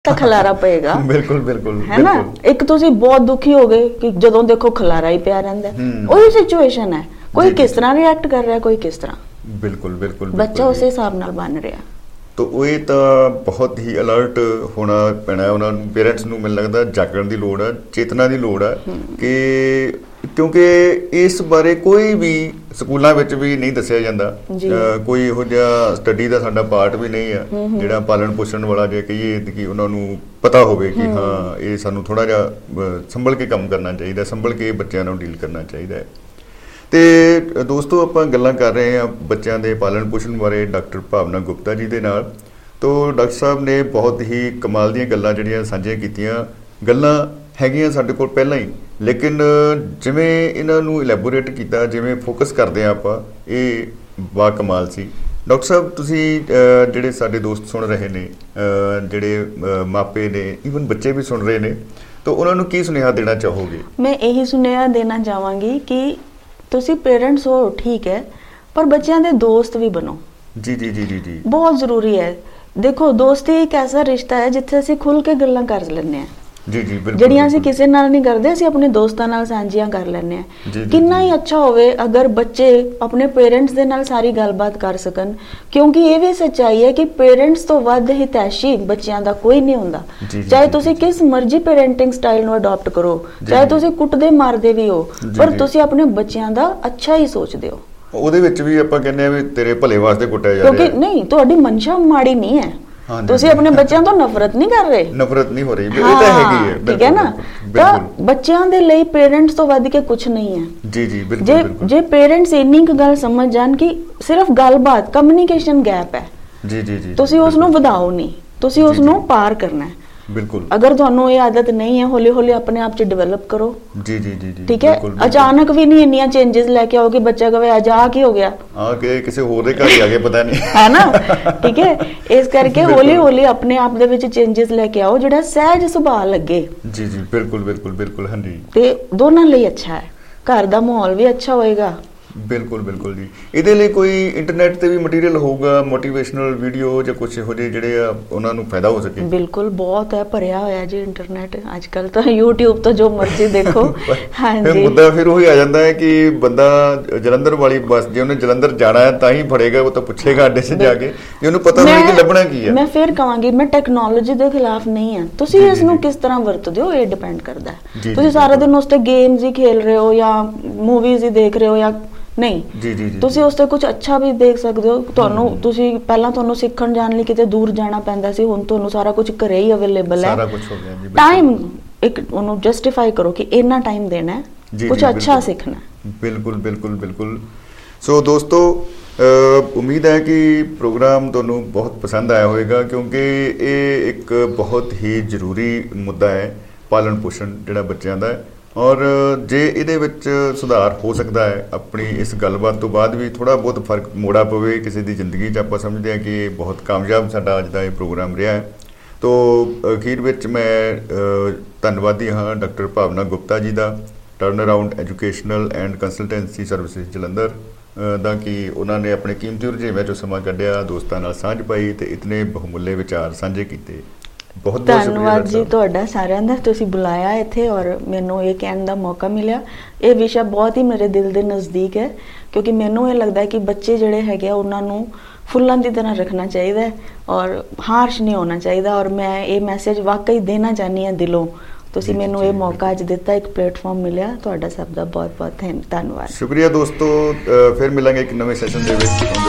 ਤਾਂ ਖਲਾਰਾ ਪਏਗਾ। ਬਿਲਕੁਲ ਬਿਲकुल ਹੈ ਨਾ। ਇੱਕ ਤੁਸੀਂ ਬਹੁਤ ਦੁਖੀ ਹੋ ਗਏ ਕਿ ਜਦੋਂ ਦੇਖੋ ਖਲਾਰਾ ਹੀ ਪਿਆ ਰਹਿੰਦਾ, ਉਹੀ ਸਿਚੁਏਸ਼ਨ ਹੈ। ਕੋਈ ਕਿਸ ਤਰ੍ਹਾਂ ਰਿਐਕਟ ਕਰ ਰਿਹਾ, ਕੋਈ ਕਿਸ ਤਰ੍ਹਾਂ। ਬਿਲकुल बिल्कुल ਬੱਚਾ ਉਸੇ ਹਿਸਾਬ ਨਾਲ ਬਣ ਰਿਹਾ। तो ਇਹ ਤਾਂ ਬਹੁਤ ਹੀ ਅਲਰਟ ਹੋਣਾ ਪੈਣਾ ਉਹਨਾਂ ਨੂੰ, ਪੇਰੈਂਟਸ ਨੂੰ। ਮੈਨੂੰ ਲੱਗਦਾ ਜਾਗਣ ਦੀ ਲੋੜ ਹੈ, ਚੇਤਨਾ ਦੀ ਲੋੜ ਹੈ ਕਿ ਕਿਉਂਕਿ ਇਸ ਬਾਰੇ ਕੋਈ ਵੀ ਸਕੂਲਾਂ ਵਿੱਚ ਵੀ ਨਹੀਂ ਦੱਸਿਆ ਜਾਂਦਾ। ਕੋਈ ਇਹੋ ਜਿਹਾ ਸਟੱਡੀ ਦਾ ਸਾਡਾ ਪਾਰਟ ਵੀ ਨਹੀਂ ਆ ਜਿਹੜਾ ਪਾਲਣ ਪੋਸ਼ਣ ਵਾਲਾ, ਜੇ ਕਹੀਏ ਕਿ ਉਹਨਾਂ ਨੂੰ ਪਤਾ ਹੋਵੇ ਕਿ ਹਾਂ ਇਹ ਸਾਨੂੰ ਥੋੜਾ ਜਿਹਾ ਸੰਭਲ ਕੇ ਕੰਮ ਕਰਨਾ ਚਾਹੀਦਾ, ਸੰਭਲ ਕੇ ਬੱਚਿਆਂ ਨੂੰ ਡੀਲ ਕਰਨਾ ਚਾਹੀਦਾ ਹੈ। ਤੇ ਦੋਸਤੋ, ਆਪਾਂ ਗੱਲਾਂ ਕਰ ਰਹੇ ਹਾਂ ਬੱਚਿਆਂ ਦੇ ਪਾਲਣ ਪੋਸ਼ਣ ਬਾਰੇ ਡਾਕਟਰ ਭਾਵਨਾ ਗੁਪਤਾ ਜੀ ਦੇ ਨਾਲ। ਤੋਂ ਡਾਕਟਰ ਸਾਹਿਬ ਨੇ ਬਹੁਤ ਹੀ ਕਮਾਲ ਦੀਆਂ ਗੱਲਾਂ ਜਿਹੜੀਆਂ ਸਾਂਝੀਆਂ ਕੀਤੀਆਂ। ਗੱਲਾਂ ਹੈਗੀਆਂ ਸਾਡੇ ਕੋਲ ਪਹਿਲਾਂ ਹੀ, ਲੇਕਿਨ ਜਿਵੇਂ ਇਹਨਾਂ ਨੂੰ ਇਲੈਬੋਰੇਟ ਕੀਤਾ, ਜਿਵੇਂ ਫੋਕਸ ਕਰਦੇ ਹਾਂ ਆਪਾਂ, ਇਹ ਬਾ ਕਮਾਲ ਸੀ। ਡਾਕਟਰ ਸਾਹਿਬ, ਤੁਸੀਂ ਜਿਹੜੇ ਸਾਡੇ ਦੋਸਤ ਸੁਣ ਰਹੇ ਨੇ, ਜਿਹੜੇ ਮਾਪੇ ਨੇ, ਈਵਨ ਬੱਚੇ ਵੀ ਸੁਣ ਰਹੇ ਨੇ, ਤਾਂ ਉਹਨਾਂ ਨੂੰ ਕੀ ਸੁਨੇਹਾ ਦੇਣਾ ਚਾਹੋਗੇ? ਮੈਂ ਇਹੀ ਸੁਨੇਹਾ ਦੇਣਾ ਚਾਹਾਂਗੀ ਕਿ ਤੁਸੀਂ ਪੇਰੈਂਟਸ ਹੋ ਠੀਕ ਹੈ, ਪਰ ਬੱਚਿਆਂ ਦੇ ਦੋਸਤ ਵੀ ਬਣੋ। ਜੀ ਜੀ ਜੀ ਜੀ ਜੀ, ਬਹੁਤ ਜ਼ਰੂਰੀ ਹੈ। ਦੇਖੋ, ਦੋਸਤੀ ਇੱਕ ਐਸਾ ਰਿਸ਼ਤਾ ਹੈ ਜਿੱਥੇ ਅਸੀਂ ਖੁੱਲ ਕੇ ਗੱਲਾਂ ਕਰ ਲੈਂਦੇ ਹਾਂ। ਜੀ ਜੀ, ਬਿਲਕੁਲ। ਜਿਹੜੀਆਂ ਅਸੀਂ ਕਿਸੇ ਨਾਲ ਨਹੀਂ ਕਰਦੇ, ਅਸੀਂ ਆਪਣੇ ਦੋਸਤਾਂ ਨਾਲ ਸਾਂਝੀਆਂ ਕਰ ਲੈਂਦੇ ਹਾਂ। ਕਿੰਨਾ ਹੀ ਅੱਛਾ ਹੋਵੇ ਅਗਰ ਬੱਚੇ ਆਪਣੇ ਪੇਰੈਂਟਸ ਦੇ ਨਾਲ ਸਾਰੀ ਗੱਲਬਾਤ ਕਰ ਸਕਣ, ਕਿਉਂਕਿ ਇਹ ਵੀ ਸੱਚਾਈ ਹੈ ਕਿ ਪੇਰੈਂਟਸ ਤੋਂ ਵੱਧ ਹਿਤੈਸ਼ੀ ਬੱਚਿਆਂ ਦਾ ਕੋਈ ਨਹੀਂ ਹੁੰਦਾ। ਚਾਹੇ ਤੁਸੀਂ ਕਿਸ ਮਰਜ਼ੀ ਪੇਰੈਂਟਿੰਗ ਸਟਾਈਲ ਨੂੰ ਅਡਾਪਟ ਕਰੋ, ਚਾਹੇ ਤੁਸੀਂ ਕੁੱਟਦੇ ਮਾਰਦੇ ਵੀ ਹੋ, ਪਰ ਤੁਸੀਂ ਆਪਣੇ ਬੱਚਿਆਂ ਦਾ ਅੱਛਾ ਹੀ ਸੋਚਦੇ ਹੋ। ਉਹਦੇ ਵਿੱਚ ਵੀ ਆਪਾਂ ਕਹਿੰਦੇ ਆ ਵੀ ਤੇਰੇ ਭਲੇ ਵਾਸਤੇ ਕੁੱਟਿਆ ਜਾ ਰਿਹਾ, ਕਿਉਂਕਿ ਨਹੀਂ, ਤੁਹਾਡੀ ਮਨਸ਼ਾ ਮਾੜੀ ਨਹੀਂ ਹੈ। ਤੁਸੀਂ ਆਪਣੇ ਬੱਚਿਆਂ ਤੋਂ ਨਫ਼ਰਤ ਨਹੀਂ ਕਰ ਰਹੇ, ਨਫ਼ਰਤ ਨਹੀਂ ਹੋ ਰਹੀ, ਇਹ ਤਾਂ ਹੈਗੀ ਹੈ। ਠੀਕ ਹੈ ਨਾ। ਤਾਂ ਬੱਚਿਆਂ ਦੇ ਲਈ ਪੇਰੈਂਟਸ ਤੋਂ ਵੱਧ ਕੇ ਕੁਝ ਨਹੀਂ ਹੈ। ਜੀ ਜੀ, ਬਿਲਕੁਲ। ਜੇ ਪੇਰੈਂਟਸ ਇੰਨੀ ਕੁ ਗੱਲ ਸਮਝ ਜਾਣ ਕਿ ਸਿਰਫ ਗੱਲਬਾਤ, ਕਮਿਊਨੀਕੇਸ਼ਨ ਗੈਪ ਹੈ, ਜੀ ਜੀ ਜੀ, ਤੁਸੀਂ ਉਸ ਨੂੰ ਵਧਾਓ ਨਹੀਂ, ਤੁਸੀਂ ਉਸ ਨੂੰ ਪਾਰ ਕਰਨਾ ਹੈ। ਬਿਲਕੁਲ। ਅਗਰ ਤੁਹਾਨੂੰ ਇਹ ਆਦਤ ਨਹੀਂ ਹੈ, ਹੌਲੀ ਹੌਲੀ ਆਪਣੇ ਆਪ 'ਚ ਡਿਵੈਲਪ ਕਰੋ। ਜੀ ਜੀ ਜੀ ਜੀ, ਠੀਕ ਹੈ। ਅਚਾਨਕ ਵੀ ਨਹੀਂ ਇੰਨੀਆਂ ਚੇਂਜਸ ਲੈ ਕੇ ਆਓ ਕਿ ਬੱਚਾ ਕਹੇ ਅੱਜ ਆ ਕੀ ਹੋ ਗਿਆ, ਹਾਂ ਕਿ ਕਿਸੇ ਹੋਰ ਦੇ ਘਰ ਹੀ ਆ ਗਏ, ਪਤਾ ਨਹੀਂ, ਹੈ ਨਾ। ਠੀਕ ਹੈ। ਇਸ ਕਰਕੇ ਹੌਲੀ ਹੌਲੀ ਆਪਣੇ ਆਪ ਦੇ ਵਿੱਚ ਚੇਂਜਸ ਲੈ ਕੇ ਆਓ ਜਿਹੜਾ ਸਹਿਜ ਸੁਭਾਅ ਲੱਗੇ। ਜੀ ਜੀ, ਬਿਲਕੁਲ ਬਿਲਕੁਲ ਬਿਲਕੁਲ, ਹਾਂਜੀ। ਤੇ ਦੋਨਾਂ ਲਈ ਅੱਛਾ ਹੈ, ਘਰ ਦਾ ਮਾਹੌਲ ਵੀ ਅੱਛਾ ਹੋਏਗਾ। ਬਿਲਕੁਲ ਬਿਲकुल ਜੀ। ਇਹਦੇ ਲਈ ਕੋਈ ਇੰਟਰਨੈਟ ਤੇ ਵੀ ਮਟੀਰੀਅਲ ਹੋਊਗਾ, ਮੋਟੀਵੇਸ਼ਨਲ ਵੀਡੀਓ ਜਾਂ ਕੁਝ ਇਹੋ ਜਿਹੇ ਜਿਹੜੇ ਆ ਉਹਨਾਂ ਨੂੰ ਫਾਇਦਾ ਹੋ ਸਕੇ? ਬਿਲਕੁਲ, ਬਹੁਤ ਹੈ, ਭਰਿਆ ਹੋਇਆ ਜੀ ਇੰਟਰਨੈਟ ਅੱਜ ਕੱਲ ਤਾਂ। YouTube ਤੋਂ ਜੋ ਮਰਜ਼ੀ ਦੇਖੋ। ਹਾਂਜੀ, ਮੁੱਦਾ ਫਿਰ ਉਹੀ ਆ ਜਾਂਦਾ ਹੈ ਕਿ ਬੰਦਾ ਜਲੰਧਰ ਵਾਲੀ ਬੱਸ, ਜੇ ਉਹਨੇ ਜਲੰਧਰ ਜਾਣਾ ਹੈ ਤਾਂ ਹੀ ਫੜੇਗਾ, ਉਹ ਤਾਂ ਪੁੱਛੇਗਾ ਅੱਡੇ 'ਚ ਜਾ ਕੇ, ਜੇ ਉਹਨੂੰ ਪਤਾ ਹੋਵੇ ਕਿ ਲੱਭਣਾ ਕੀ ਹੈ। ਮੈਂ ਫਿਰ ਕਹਾਂਗੀ, ਮੈਂ ਟੈਕਨੋਲੋਜੀ ਦੇ ਖਿਲਾਫ ਨਹੀਂ ਹਾਂ, ਤੁਸੀਂ ਇਸ ਨੂੰ ਕਿਸ ਤਰ੍ਹਾਂ ਵਰਤਦੇ ਹੋ ਇਹ ਡਿਪੈਂਡ ਕਰਦਾ ਹੈ। ਤੁਸੀਂ ਸਾਰਾ ਦਿਨ ਉਸ ਤੇ ਗੇਮਸ ਹੀ ਖੇਲ ਰਹੇ ਹੋ ਜਾਂ ਮੂਵੀਜ਼ ਹੀ ਦੇਖ ਰਹੇ ਹੋ ਜਾਂ ਨਹੀਂ, ਤੁਸੀਂ ਉਸ ਤੇ ਕੁਝ ਅੱਛਾ ਵੀ ਦੇਖ ਸਕਦੇ ਹੋ। ਤੁਸੀਂ ਪਹਿਲਾਂ ਤੁਹਾਨੂੰ ਸਿੱਖਣ ਜਾਣ ਲਈ ਕਿਤੇ ਦੂਰ ਜਾਣਾ ਪੈਂਦਾ ਸੀ, ਹੁਣ ਤੁਹਾਨੂੰ ਸਾਰਾ ਕੁਝ ਘਰੇ ਹੀ ਅਵੇਲੇਬਲ ਹੈ। ਸਾਰਾ ਕੁਝ ਹੋ ਗਿਆ ਜੀ। ਟਾਈਮ ਇੱਕ ਉਹਨੂੰ ਜਸਟੀਫਾਈ ਕਰੋ ਕਿ ਇੰਨਾ ਟਾਈਮ ਦੇਣਾ ਹੈ, ਕੁਝ ਅੱਛਾ ਸਿੱਖਣਾ ਹੈ। ਬਿਲਕੁਲ ਬਿਲਕੁਲ ਬਿਲਕੁਲ। ਸੋ ਦੋਸਤੋ, ਉਮੀਦ ਹੈ ਕਿ ਪ੍ਰੋਗਰਾਮ ਤੁਹਾਨੂੰ ਬਹੁਤ ਪਸੰਦ ਆਇਆ ਹੋਵੇਗਾ, ਕਿਉਂਕਿ ਇਹ ਇੱਕ ਬਹੁਤ ਹੀ ਜ਼ਰੂਰੀ ਮੁੱਦਾ ਹੈ, ਪਾਲਣ ਪੋਸ਼ਣ ਜਿਹੜਾ ਬੱਚਿਆਂ ਦਾ ਹੈ। ਔਰ ਜੇ ਇਹਦੇ ਵਿੱਚ ਸੁਧਾਰ ਹੋ ਸਕਦਾ ਹੈ, ਆਪਣੀ ਇਸ ਗੱਲਬਾਤ ਤੋਂ ਬਾਅਦ ਵੀ ਥੋੜ੍ਹਾ ਬਹੁਤ ਫਰਕ ਮੋੜਾ ਪਵੇ ਕਿਸੇ ਦੀ ਜ਼ਿੰਦਗੀ 'ਚ, ਆਪਾਂ ਸਮਝਦੇ ਹਾਂ ਕਿ ਇਹ ਬਹੁਤ ਕਾਮਯਾਬ ਸਾਡਾ ਅੱਜ ਦਾ ਇਹ ਪ੍ਰੋਗਰਾਮ ਰਿਹਾ ਹੈ। ਤੋ ਅਖੀਰ ਵਿੱਚ ਮੈਂ ਧੰਨਵਾਦੀ ਹਾਂ ਡਾਕਟਰ ਭਾਵਨਾ ਗੁਪਤਾ ਜੀ ਦਾ, turn around educational and consultancy services Jalandhar ਦਾ, ਕਿ ਉਹਨਾਂ ਨੇ ਆਪਣੇ ਕੀਮਤੀ ਰੁਝੇਵਿਆਂ 'ਚੋਂ ਸਮਾਂ ਕੱਢਿਆ, ਦੋਸਤਾਂ ਨਾਲ ਸਾਂਝ ਪਾਈ ਤੇ ਇਤਨੇ ਬਹੁਮੁੱਲੇ ਵਿਚਾਰ ਸਾਂਝੇ ਕੀਤੇ। ਬਹੁਤ ਬਹੁਤ ਧੰਨਵਾਦ ਜੀ ਤੁਹਾਡਾ ਸਾਰਿਆਂ ਦਾ, ਤੁਸੀਂ ਬੁਲਾਇਆ ਇੱਥੇ ਔਰ ਮੈਨੂੰ ਇਹ ਕਹਿਣ ਦਾ ਮੌਕਾ ਮਿਲਿਆ। ਇਹ ਵਿਸ਼ਾ ਬਹੁਤ ਹੀ ਮੇਰੇ ਦਿਲ ਦੇ ਨਜ਼ਦੀਕ ਹੈ, ਕਿਉਂਕਿ ਮੈਨੂੰ ਇਹ ਲੱਗਦਾ ਹੈ ਕਿ ਬੱਚੇ ਜਿਹੜੇ ਹੈਗੇ ਆ ਉਹਨਾਂ ਨੂੰ ਫੁੱਲਾਂ ਦੀ ਤਰ੍ਹਾਂ ਰੱਖਣਾ ਚਾਹੀਦਾ ਹੈ ਔਰ ਹਾਰਸ਼ ਨਹੀਂ ਹੋਣਾ ਚਾਹੀਦਾ। ਔਰ ਮੈਂ ਇਹ ਮੈਸੇਜ ਵਾਕਈ ਦੇਣਾ ਚਾਹੁੰਦੀ ਹਾਂ ਦਿਲੋਂ। ਤੁਸੀਂ ਮੈਨੂੰ ਇਹ ਮੌਕਾ ਅੱਜ ਦਿੱਤਾ, ਇੱਕ ਪਲੇਟਫਾਰਮ ਮਿਲਿਆ, ਤੁਹਾਡਾ ਸਭ ਦਾ ਬਹੁਤ ਬਹੁਤ ਧੰਨਵਾਦ। ਸ਼ੁਕਰੀਆ ਦੋਸਤੋ, ਫਿਰ ਮਿਲਾਂਗੇ ਇੱਕ ਨਵੇਂ ਸੈਸ਼ਨ ਦੇ ਵਿੱਚ।